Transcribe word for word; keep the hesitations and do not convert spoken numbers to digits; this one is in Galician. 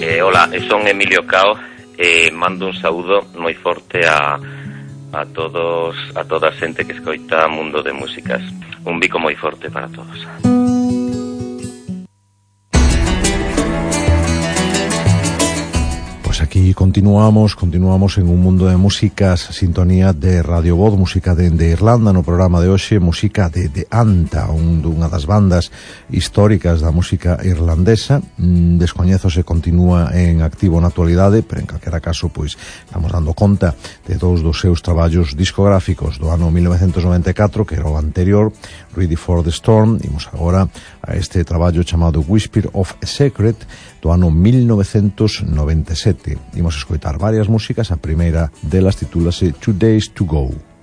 Eh, hola, son Emilio Cao e eh, mando un saúdo moi forte a a todos, a toda a xente que escoita Mundo de Músicas. Un bico moi forte para todos. Pues aquí continuamos, continuamos en un mundo de músicas, sintonía de Radio Voz, música de, de Irlanda, no programa de hoxe, música de, de Anta, un, unha das bandas históricas da música irlandesa. Mm, descoñezo se continúa en activo na actualidade, pero en calquera caso, pois, estamos dando conta de dous dos seus traballos discográficos do ano mil novecentos noventa e catro, que era o anterior, Ready for the Storm. Imos agora a este traballo chamado Whisper of a Secret, do ano mil novecentos noventa e sete. Imos escoitar varias músicas, a primeira delas titúlase Two Days to Go.